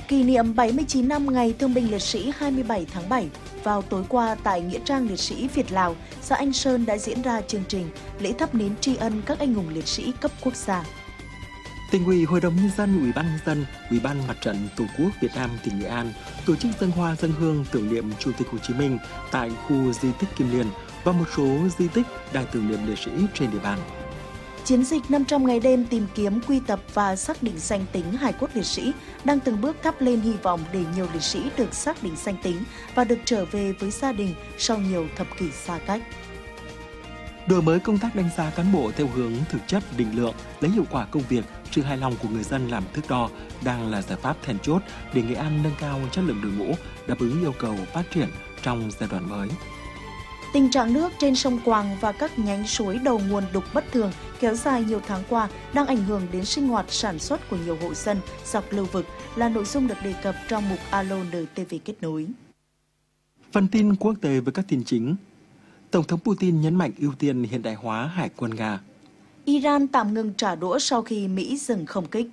Kỷ niệm 79 năm Ngày Thương binh Liệt sĩ 27 tháng 7, vào tối qua tại Nghĩa trang Liệt sĩ Việt-Lào, xã Anh Sơn đã diễn ra chương trình lễ thắp nến tri ân các anh hùng liệt sĩ cấp quốc gia. Tỉnh ủy, Hội đồng Nhân dân, Ủy ban Nhân dân, Ủy ban Mặt trận Tổ quốc Việt Nam tỉnh Nghệ An tổ chức dâng hoa dâng hương tưởng niệm Chủ tịch Hồ Chí Minh tại khu di tích Kim Liên và một số di tích đài tưởng niệm liệt sĩ trên địa bàn. Chiến dịch 500 ngày đêm tìm kiếm, quy tập và xác định danh tính hài cốt liệt sĩ đang từng bước thắp lên hy vọng để nhiều liệt sĩ được xác định danh tính và được trở về với gia đình sau nhiều thập kỷ xa cách. Đổi mới công tác đánh giá cán bộ theo hướng thực chất, định lượng, lấy hiệu quả công việc, sự hài lòng của người dân làm thước đo đang là giải pháp then chốt để Nghệ An nâng cao chất lượng đội ngũ, đáp ứng yêu cầu phát triển trong giai đoạn mới. Tình trạng nước trên sông Quàng và các nhánh suối đầu nguồn đục bất thường kéo dài nhiều tháng qua đang ảnh hưởng đến sinh hoạt sản xuất của nhiều hộ dân dọc lưu vực là nội dung được đề cập trong mục Alo NTV kết nối. Phần tin quốc tế với các tin chính. Tổng thống Putin nhấn mạnh ưu tiên hiện đại hóa hải quân Nga. Iran tạm ngừng trả đũa sau khi Mỹ dừng không kích.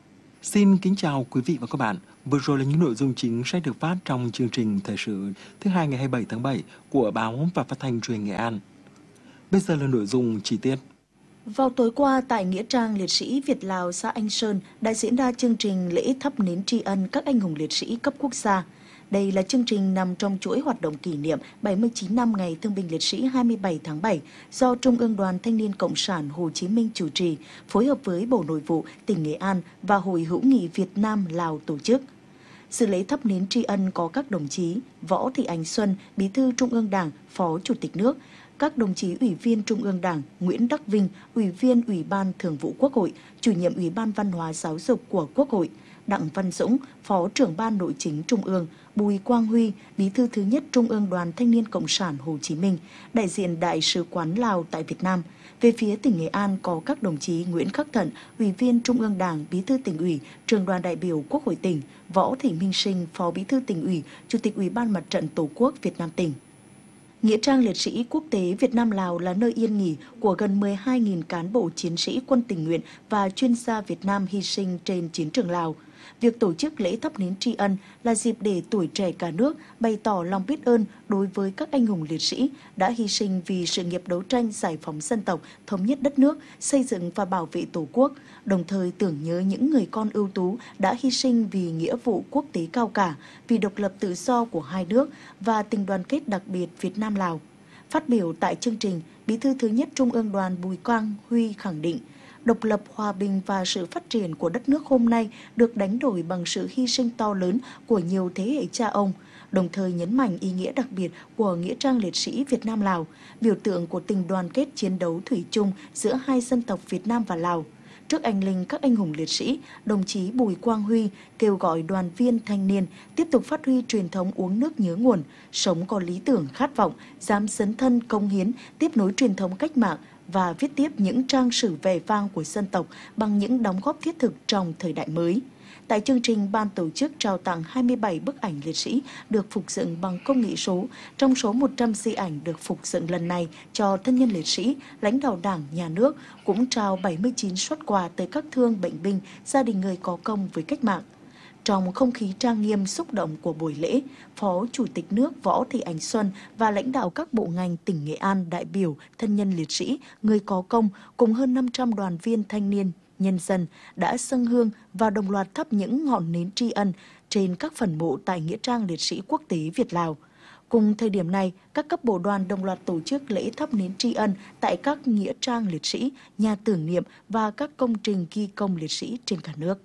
Xin kính chào quý vị và các bạn. Vừa rồi là những nội dung chính sẽ được phát trong chương trình thời sự thứ hai ngày 27 tháng 7 của báo và phát thanh truyền hình Nghệ An. Bây giờ là nội dung chi tiết. Vào tối qua tại Nghĩa trang Liệt sĩ Việt-Lào xã Anh Sơn đã diễn ra chương trình lễ thắp nến tri ân các anh hùng liệt sĩ cấp quốc gia. Đây là chương trình nằm trong chuỗi hoạt động kỷ niệm 79 năm Ngày Thương binh Liệt sĩ 27 tháng 7 do Trung ương Đoàn Thanh niên Cộng sản Hồ Chí Minh chủ trì, phối hợp với Bộ Nội vụ tỉnh Nghệ An và Hội hữu nghị Việt Nam-Lào tổ chức. Dự lễ thắp nến tri ân có các đồng chí Võ Thị Ánh Xuân, Bí thư Trung ương Đảng, Phó Chủ tịch nước, các đồng chí Ủy viên Trung ương Đảng Nguyễn Đắc Vinh, Ủy viên Ủy ban Thường vụ Quốc hội, Chủ nhiệm Ủy ban Văn hóa Giáo dục của Quốc hội, Đặng Văn Dũng, Phó trưởng Ban Nội chính Trung ương, Bùi Quang Huy, Bí thư thứ nhất Trung ương Đoàn Thanh niên Cộng sản Hồ Chí Minh, đại diện Đại sứ quán Lào tại Việt Nam. Về phía tỉnh Nghệ An có các đồng chí Nguyễn Khắc Thận, Ủy viên Trung ương Đảng, Bí thư tỉnh ủy, Trưởng đoàn đại biểu Quốc hội tỉnh, Võ Thị Minh Sinh, Phó Bí thư tỉnh ủy, Chủ tịch Ủy ban Mặt trận Tổ quốc Việt Nam tỉnh. Nghĩa trang Liệt sĩ Quốc tế Việt Nam-Lào là nơi yên nghỉ của gần 12.000 cán bộ chiến sĩ quân tình nguyện và chuyên gia Việt Nam hy sinh trên chiến trường Lào. Việc tổ chức lễ thắp nến tri ân là dịp để tuổi trẻ cả nước bày tỏ lòng biết ơn đối với các anh hùng liệt sĩ đã hy sinh vì sự nghiệp đấu tranh giải phóng dân tộc, thống nhất đất nước, xây dựng và bảo vệ Tổ quốc, đồng thời tưởng nhớ những người con ưu tú đã hy sinh vì nghĩa vụ quốc tế cao cả, vì độc lập tự do của hai nước và tình đoàn kết đặc biệt Việt Nam-Lào. Phát biểu tại chương trình, Bí thư thứ nhất Trung ương Đoàn Bùi Quang Huy khẳng định, độc lập, hòa bình và sự phát triển của đất nước hôm nay được đánh đổi bằng sự hy sinh to lớn của nhiều thế hệ cha ông, đồng thời nhấn mạnh ý nghĩa đặc biệt của Nghĩa trang Liệt sĩ Việt Nam-Lào, biểu tượng của tình đoàn kết chiến đấu thủy chung giữa hai dân tộc Việt Nam và Lào. Trước anh linh các anh hùng liệt sĩ, đồng chí Bùi Quang Huy kêu gọi đoàn viên thanh niên tiếp tục phát huy truyền thống uống nước nhớ nguồn, sống có lý tưởng khát vọng, dám dấn thân cống hiến, tiếp nối truyền thống cách mạng và viết tiếp những trang sử vẻ vang của dân tộc bằng những đóng góp thiết thực trong thời đại mới. Tại chương trình, ban tổ chức trao tặng 27 bức ảnh liệt sĩ được phục dựng bằng công nghệ số. Trong số 100 di ảnh được phục dựng lần này cho thân nhân liệt sĩ, lãnh đạo Đảng, Nhà nước cũng trao 79 suất quà tới các thương bệnh binh, gia đình người có công với cách mạng. Trong không khí trang nghiêm xúc động của buổi lễ, Phó Chủ tịch nước Võ Thị Ánh Xuân và lãnh đạo các bộ ngành tỉnh Nghệ An, đại biểu, thân nhân liệt sĩ, người có công cùng hơn 500 đoàn viên thanh niên, nhân dân đã dâng hương và đồng loạt thắp những ngọn nến tri ân trên các phần mộ tại Nghĩa trang Liệt sĩ Quốc tế Việt-Lào. Cùng thời điểm này, các cấp bộ đoàn đồng loạt tổ chức lễ thắp nến tri ân tại các nghĩa trang liệt sĩ, nhà tưởng niệm và các công trình ghi công liệt sĩ trên cả nước.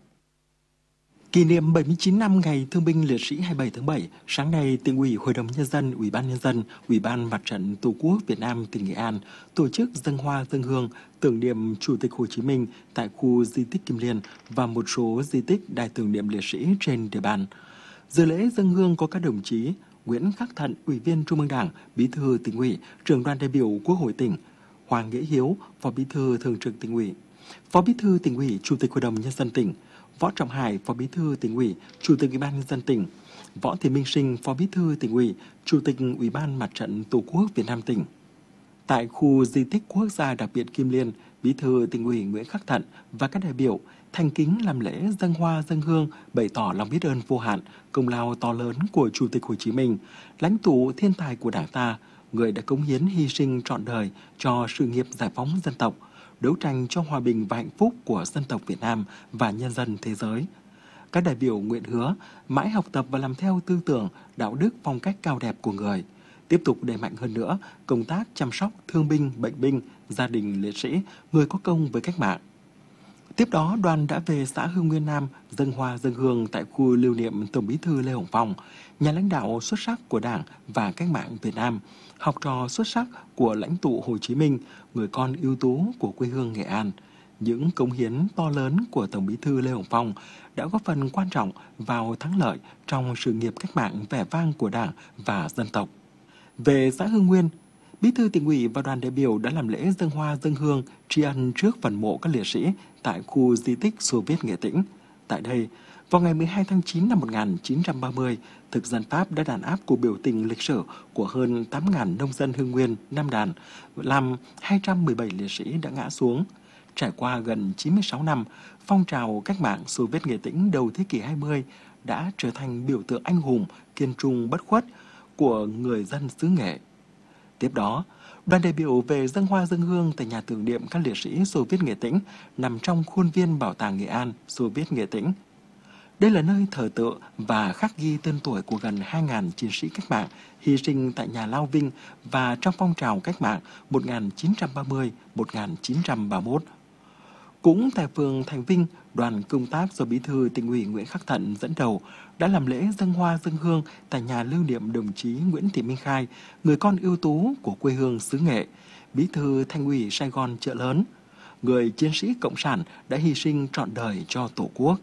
Kỷ niệm 79 năm Ngày Thương binh Liệt sĩ 27 tháng 7, sáng nay, Tỉnh ủy, Hội đồng Nhân dân, Ủy ban Nhân dân, Ủy ban Mặt trận Tổ quốc Việt Nam tỉnh Nghệ An tổ chức dâng hoa dâng hương tưởng niệm Chủ tịch Hồ Chí Minh tại khu di tích Kim Liên và một số di tích đài tưởng niệm liệt sĩ trên địa bàn. Dự lễ dâng hương có các đồng chí Nguyễn Khắc Thận, Ủy viên Trung ương Đảng, Bí thư Tỉnh ủy, Trưởng đoàn đại biểu Quốc hội tỉnh, Hoàng Nghĩa Hiếu, Phó Bí thư Thường trực Tỉnh ủy, Phó Bí thư Tỉnh ủy, Chủ tịch Hội đồng Nhân dân tỉnh, Võ Trọng Hải, Phó Bí thư Tỉnh ủy, Chủ tịch Ủy ban Nhân dân tỉnh, Võ Thị Minh Sinh, Phó Bí thư Tỉnh ủy, Chủ tịch Ủy ban Mặt trận Tổ quốc Việt Nam tỉnh. Tại khu di tích quốc gia đặc biệt Kim Liên, Bí thư Tỉnh ủy Nguyễn Khắc Thận và các đại biểu thành kính làm lễ dâng hoa dâng hương, bày tỏ lòng biết ơn vô hạn, công lao to lớn của Chủ tịch Hồ Chí Minh, lãnh tụ thiên tài của Đảng ta, người đã cống hiến hy sinh trọn đời cho sự nghiệp giải phóng dân tộc, đấu tranh cho hòa bình và hạnh phúc của dân tộc Việt Nam và nhân dân thế giới. Các đại biểu nguyện hứa mãi học tập và làm theo tư tưởng, đạo đức, phong cách cao đẹp của người, tiếp tục đẩy mạnh hơn nữa công tác chăm sóc thương binh, bệnh binh, gia đình liệt sĩ, người có công với cách mạng. Tiếp đó, đoàn đã về xã Hưng Nguyên Nam dâng hoa dâng hương tại khu lưu niệm Tổng Bí thư Lê Hồng Phong, nhà lãnh đạo xuất sắc của Đảng và cách mạng Việt Nam, học trò xuất sắc của lãnh tụ Hồ Chí Minh, người con ưu tú của quê hương Nghệ An. Những cống hiến to lớn của Tổng Bí thư Lê Hồng Phong đã góp phần quan trọng vào thắng lợi trong sự nghiệp cách mạng vẻ vang của Đảng và dân tộc. Về xã Hưng Nguyên, Bí thư Tỉnh ủy và đoàn đại biểu đã làm lễ dâng hoa dâng hương tri ân trước phần mộ các liệt sĩ tại khu di tích Xô Viết Nghệ Tĩnh. Tại đây, vào ngày 12 tháng 9 năm 1930, thực dân Pháp đã đàn áp cuộc biểu tình lịch sử của hơn 8.000 nông dân Hưng Nguyên, Nam Đàn, làm 217 liệt sĩ đã ngã xuống. Trải qua gần 96 năm, phong trào cách mạng Xô Viết Nghệ Tĩnh đầu thế kỷ 20 đã trở thành biểu tượng anh hùng, kiên trung bất khuất của người dân xứ Nghệ. Tiếp đó, đoàn đại biểu về dâng hoa dâng hương tại nhà tưởng niệm các liệt sĩ Xô Viết Nghệ Tĩnh nằm trong khuôn viên Bảo tàng Nghệ An Xô Viết Nghệ Tĩnh. Đây là nơi thờ tự và khắc ghi tên tuổi của gần 2.000 chiến sĩ cách mạng hy sinh tại nhà Lao Vinh và trong phong trào cách mạng 1930-1931. Cũng tại phường Thành Vinh, đoàn công tác do Bí thư Tỉnh ủy Nguyễn Khắc Thận dẫn đầu đã làm lễ dâng hoa dâng hương tại nhà lưu niệm đồng chí Nguyễn Thị Minh Khai, người con ưu tú của quê hương xứ Nghệ, Bí thư Thành ủy Sài Gòn Chợ Lớn, người chiến sĩ cộng sản đã hy sinh trọn đời cho Tổ quốc.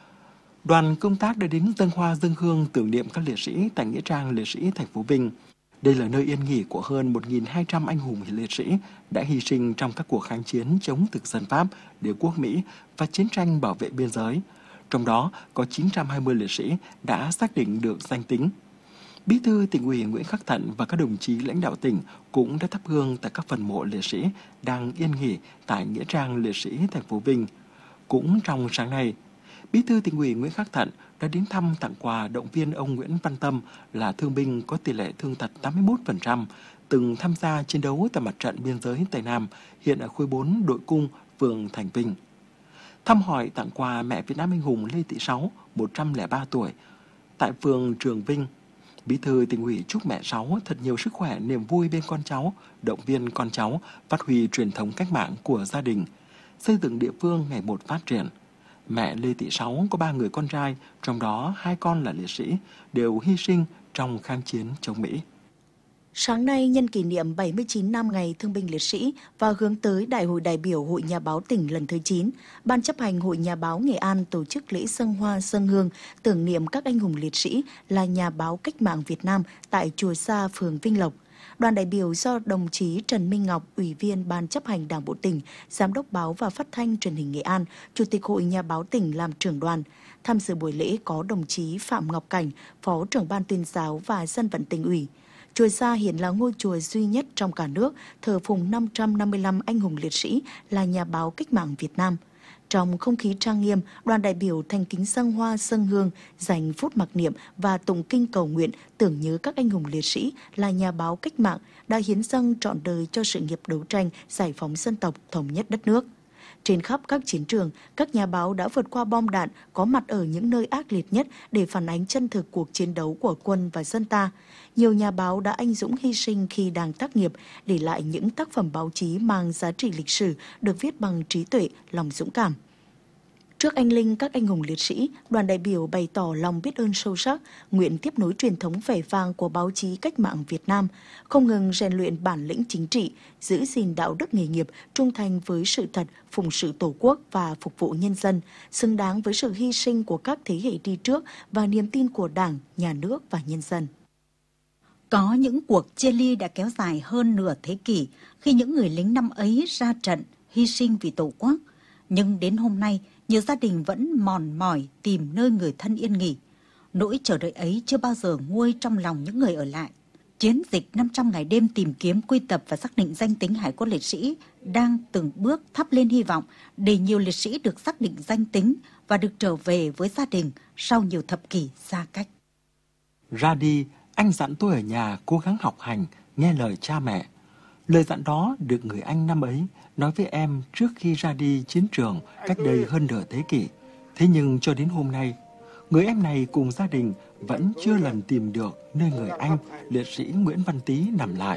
Đoàn công tác đã đến dâng hoa dâng hương tưởng niệm các liệt sĩ tại nghĩa trang liệt sĩ thành phố Vinh. Đây là nơi yên nghỉ của hơn 1.200 anh hùng liệt sĩ đã hy sinh trong các cuộc kháng chiến chống thực dân Pháp, đế quốc Mỹ và chiến tranh bảo vệ biên giới. Trong đó có 920 liệt sĩ đã xác định được danh tính. Bí thư Tỉnh ủy Nguyễn Khắc Thận và các đồng chí lãnh đạo tỉnh cũng đã thắp hương tại các phần mộ liệt sĩ đang yên nghỉ tại nghĩa trang liệt sĩ thành phố Vinh. Cũng trong sáng nay, Bí thư Tỉnh ủy Nguyễn Khắc Thận đã đến thăm tặng quà động viên ông Nguyễn Văn Tâm là thương binh có tỷ lệ thương tật 81%, từng tham gia chiến đấu tại mặt trận biên giới Tây Nam, hiện ở khối 4 đội cung, phường Thành Vinh. Thăm hỏi tặng quà mẹ Việt Nam anh hùng Lê Thị Sáu, 103 tuổi, tại phường Trường Vinh. Bí thư Tỉnh ủy chúc mẹ Sáu thật nhiều sức khỏe, niềm vui bên con cháu, động viên con cháu phát huy truyền thống cách mạng của gia đình, xây dựng địa phương ngày một phát triển. Mẹ Lê Thị Sáu có 3 người con trai, trong đó 2 con là liệt sĩ, đều hy sinh trong kháng chiến chống Mỹ. Sáng nay, nhân kỷ niệm 79 năm Ngày Thương binh Liệt sĩ và hướng tới Đại hội đại biểu Hội Nhà báo tỉnh lần thứ 9, Ban chấp hành Hội Nhà báo Nghệ An tổ chức lễ dâng hoa dâng hương tưởng niệm các anh hùng liệt sĩ là nhà báo cách mạng Việt Nam tại Chùa Sa, phường Vinh Lộc. Đoàn đại biểu do đồng chí Trần Minh Ngọc, Ủy viên Ban chấp hành Đảng bộ tỉnh, Giám đốc báo và Phát thanh Truyền hình Nghệ An, Chủ tịch Hội Nhà báo tỉnh làm trưởng đoàn. Tham dự buổi lễ có đồng chí Phạm Ngọc Cảnh, Phó trưởng Ban tuyên giáo và Dân vận Tỉnh ủy. Chùa Sa hiện là ngôi chùa duy nhất trong cả nước thờ phụng 555 anh hùng liệt sĩ là nhà báo cách mạng Việt Nam. Trong không khí trang nghiêm, đoàn đại biểu thành kính dâng hoa dâng hương, dành phút mặc niệm và tụng kinh cầu nguyện tưởng nhớ các anh hùng liệt sĩ là nhà báo cách mạng đã hiến dâng trọn đời cho sự nghiệp đấu tranh giải phóng dân tộc, thống nhất đất nước. Trên khắp các chiến trường, các nhà báo đã vượt qua bom đạn, có mặt ở những nơi ác liệt nhất để phản ánh chân thực cuộc chiến đấu của quân và dân ta. Nhiều nhà báo đã anh dũng hy sinh khi đang tác nghiệp, để lại những tác phẩm báo chí mang giá trị lịch sử được viết bằng trí tuệ, lòng dũng cảm. Trước anh linh các anh hùng liệt sĩ, đoàn đại biểu bày tỏ lòng biết ơn sâu sắc, nguyện tiếp nối truyền thống vẻ vang của báo chí cách mạng Việt Nam, không ngừng rèn luyện bản lĩnh chính trị, giữ gìn đạo đức nghề nghiệp, trung thành với sự thật, phụng sự Tổ quốc và phục vụ nhân dân, xứng đáng với sự hy sinh của các thế hệ đi trước và niềm tin của Đảng, Nhà nước và nhân dân. Có những cuộc chia ly đã kéo dài hơn nửa thế kỷ khi những người lính năm ấy ra trận, hy sinh vì Tổ quốc. Nhưng đến hôm nay, nhiều gia đình vẫn mòn mỏi tìm nơi người thân yên nghỉ. Nỗi chờ đợi ấy chưa bao giờ nguôi trong lòng những người ở lại. Chiến dịch 500 ngày đêm tìm kiếm, quy tập và xác định danh tính hải cốt liệt sĩ đang từng bước thắp lên hy vọng để nhiều liệt sĩ được xác định danh tính và được trở về với gia đình sau nhiều thập kỷ xa cách. Ra đi, anh dặn tôi ở nhà cố gắng học hành, nghe lời cha mẹ. Lời dặn đó được người anh năm ấy nói với em trước khi ra đi chiến trường cách đây hơn nửa thế kỷ. Thế nhưng cho đến hôm nay, người em này cùng gia đình vẫn chưa lần tìm được nơi người anh, liệt sĩ Nguyễn Văn Tý nằm lại.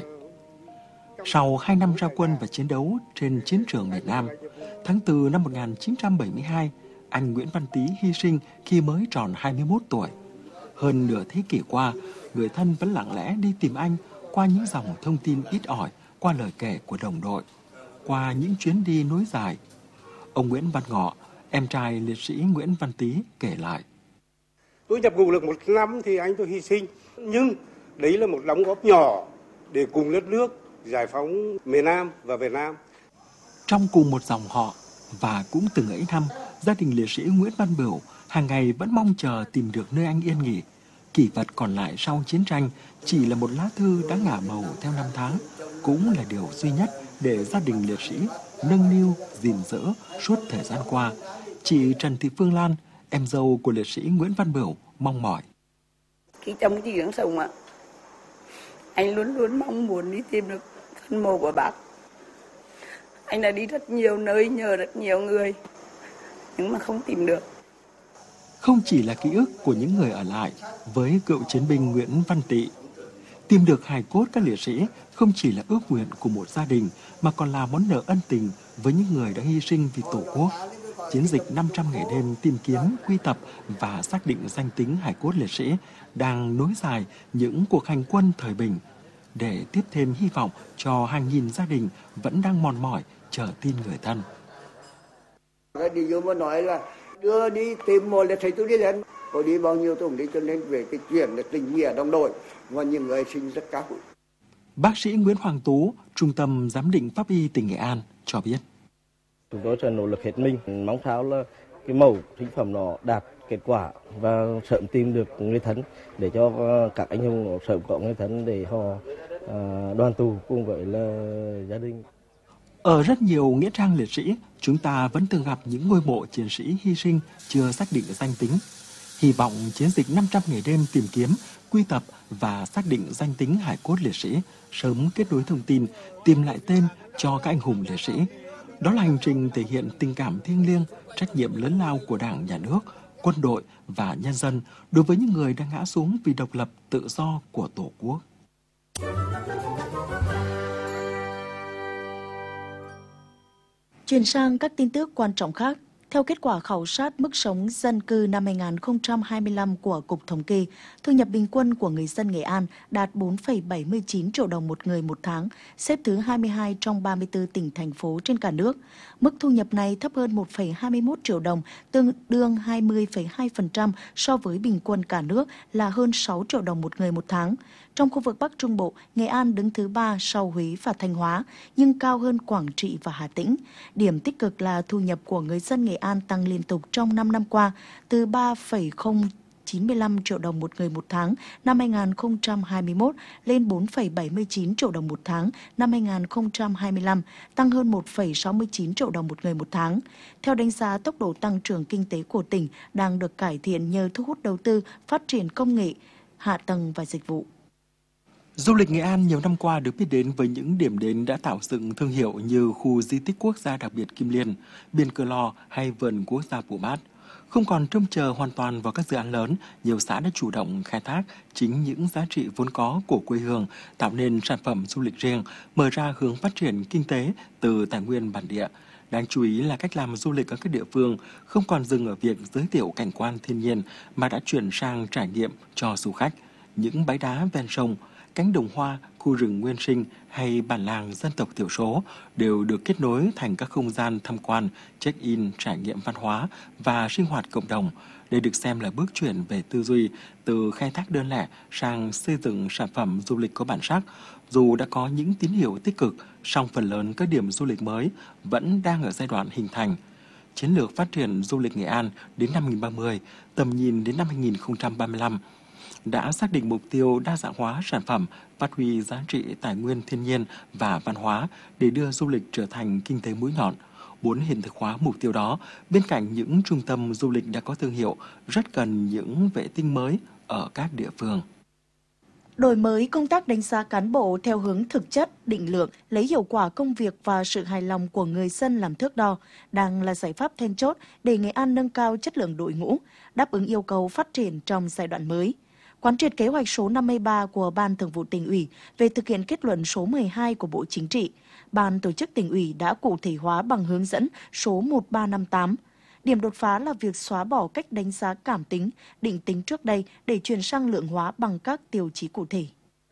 Sau 2 năm ra quân và chiến đấu trên chiến trường miền Nam, tháng 4 năm 1972, anh Nguyễn Văn Tý hy sinh khi mới tròn 21 tuổi. Hơn nửa thế kỷ qua, người thân vẫn lặng lẽ đi tìm anh qua những dòng thông tin ít ỏi, qua lời kể của đồng đội, qua những chuyến đi nối dài. Ông Nguyễn Văn Ngọ, em trai liệt sĩ Nguyễn Văn Tý kể lại. Tôi nhập ngũ được 1 năm thì anh tôi hy sinh, nhưng đấy là một đóng góp nhỏ để cùng đất nước giải phóng miền Nam và Việt Nam. Trong cùng một dòng họ và cũng từng ấy năm, gia đình liệt sĩ Nguyễn Văn Bửu hàng ngày vẫn mong chờ tìm được nơi anh yên nghỉ. Kỷ vật còn lại sau chiến tranh chỉ là một lá thư đã ngả màu theo năm tháng, cũng là điều duy nhất để gia đình liệt sĩ nâng niu, gìn giữ suốt thời gian qua. Chị Trần Thị Phương Lan, em dâu của liệt sĩ Nguyễn Văn Bửu, mong mỏi. Khi trong cái chuyến sống ạ, anh luôn luôn mong muốn đi tìm được phần mộ của bác. Anh đã đi rất nhiều nơi, nhờ rất nhiều người, nhưng mà không tìm được. Không chỉ là ký ức của những người ở lại với cựu chiến binh Nguyễn Văn Tị, tìm được hài cốt các liệt sĩ không chỉ là ước nguyện của một gia đình mà còn là món nợ ân tình với những người đã hy sinh vì Tổ quốc. Chiến dịch 500 ngày đêm tìm kiếm, quy tập và xác định danh tính hài cốt liệt sĩ đang nối dài những cuộc hành quân thời bình để tiếp thêm hy vọng cho hàng nghìn gia đình vẫn đang mòn mỏi chờ tin người thân. Đi vô mà nói là đưa đi tìm một liệt sĩ tôi đi lên, có đi bao nhiêu tôi cũng đi, cho nên về cái chuyện là tình nghĩa đồng đội và những người sinh rất cao. Bác sĩ Nguyễn Hoàng Tú, Trung tâm Giám định Pháp y tỉnh Nghệ An cho biết. Chúng tôi sẽ nỗ lực hết mình, mong sao là cái mẫu sinh phẩm nó đạt kết quả và sớm tìm được người thân để cho các anh hùng sớm có người thân để họ đoàn tụ cùng với là gia đình. Ở rất nhiều nghĩa trang liệt sĩ, chúng ta vẫn thường gặp những ngôi mộ chiến sĩ hy sinh chưa xác định danh tính. Hy vọng chiến dịch 500 ngày đêm tìm kiếm, quy tập và xác định danh tính hài cốt liệt sĩ sớm kết nối thông tin, tìm lại tên cho các anh hùng liệt sĩ. Đó là hành trình thể hiện tình cảm thiêng liêng, trách nhiệm lớn lao của Đảng, Nhà nước, quân đội và nhân dân đối với những người đang ngã xuống vì độc lập, tự do của Tổ quốc. Chuyển sang các tin tức quan trọng khác. Theo kết quả khảo sát mức sống dân cư năm 2025 của Cục Thống kê, thu nhập bình quân của người dân Nghệ An đạt 4,79 triệu đồng một người một tháng, xếp thứ 22 trong 34 tỉnh, thành phố trên cả nước. Mức thu nhập này thấp hơn 1,21 triệu đồng, tương đương 20,2% so với bình quân cả nước là hơn 6 triệu đồng một người một tháng. Trong khu vực Bắc Trung Bộ, Nghệ An đứng thứ 3 sau Huế và Thanh Hóa, nhưng cao hơn Quảng Trị và Hà Tĩnh. Điểm tích cực là thu nhập của người dân Nghệ An tăng liên tục trong 5 năm qua, từ 3,095 triệu đồng một người một tháng năm 2021 lên 4,79 triệu đồng một tháng năm 2025, tăng hơn 1,69 triệu đồng một người một tháng. Theo đánh giá, tốc độ tăng trưởng kinh tế của tỉnh đang được cải thiện nhờ thu hút đầu tư, phát triển công nghệ, hạ tầng và dịch vụ. Du lịch Nghệ An nhiều năm qua được biết đến với những điểm đến đã tạo dựng thương hiệu như khu di tích quốc gia đặc biệt Kim Liên, Biển Cửa Lò hay vườn quốc gia Pù Mát. Không còn trông chờ hoàn toàn vào các dự án lớn, nhiều xã đã chủ động khai thác chính những giá trị vốn có của quê hương, tạo nên sản phẩm du lịch riêng, mở ra hướng phát triển kinh tế từ tài nguyên bản địa. Đáng chú ý là cách làm du lịch ở các địa phương không còn dừng ở việc giới thiệu cảnh quan thiên nhiên mà đã chuyển sang trải nghiệm cho du khách. Những bãi đá ven sông, cánh đồng hoa, khu rừng nguyên sinh hay bản làng dân tộc thiểu số đều được kết nối thành các không gian tham quan, check-in, trải nghiệm văn hóa và sinh hoạt cộng đồng. Đây được xem là bước chuyển về tư duy từ khai thác đơn lẻ sang xây dựng sản phẩm du lịch có bản sắc. Dù đã có những tín hiệu tích cực, song phần lớn các điểm du lịch mới vẫn đang ở giai đoạn hình thành. Chiến lược phát triển du lịch Nghệ An đến năm 2030, tầm nhìn đến năm 2035. đã xác định mục tiêu đa dạng hóa sản phẩm, phát huy giá trị tài nguyên thiên nhiên và văn hóa để đưa du lịch trở thành kinh tế mũi nhọn. Muốn hiện thực hóa mục tiêu đó, bên cạnh những trung tâm du lịch đã có thương hiệu, rất cần những vệ tinh mới ở các địa phương. Đổi mới công tác đánh giá cán bộ theo hướng thực chất, định lượng, lấy hiệu quả công việc và sự hài lòng của người dân làm thước đo, đang là giải pháp then chốt để Nghệ An nâng cao chất lượng đội ngũ, đáp ứng yêu cầu phát triển trong giai đoạn mới. Quán triệt kế hoạch số 53 của Ban Thường vụ Tỉnh ủy về thực hiện kết luận số 12 của Bộ Chính trị, Ban Tổ chức Tỉnh ủy đã cụ thể hóa bằng hướng dẫn số 1358. Điểm đột phá là việc xóa bỏ cách đánh giá cảm tính, định tính trước đây để chuyển sang lượng hóa bằng các tiêu chí cụ thể.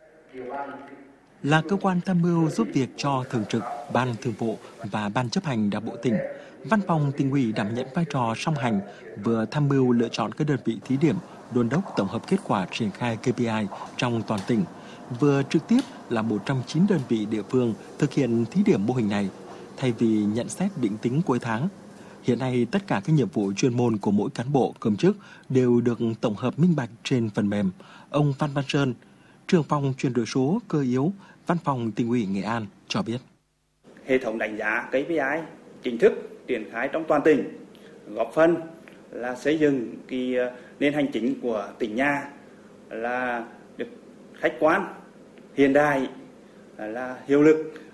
Là cơ quan tham mưu giúp việc cho Thường trực, Ban Thường vụ và Ban chấp hành Đảng bộ tỉnh, Văn phòng Tỉnh ủy đảm nhận vai trò song hành, vừa tham mưu lựa chọn các đơn vị thí điểm, đôn đốc tổng hợp kết quả triển khai KPI trong toàn tỉnh, vừa trực tiếp là 109 đơn vị địa phương thực hiện thí điểm mô hình này, thay vì nhận xét định tính cuối tháng. Hiện nay, tất cả các nhiệm vụ chuyên môn của mỗi cán bộ công chức đều được tổng hợp minh bạch trên phần mềm. Ông Phan Văn Sơn, trưởng phòng chuyển đổi số cơ yếu, Văn phòng Tỉnh ủy Nghệ An cho biết. Hệ thống đánh giá KPI chính thức triển khai trong toàn tỉnh, góp phần là xây dựng nền hành chính của tỉnh nhà là được khách quan, hiện đại, là hiệu lực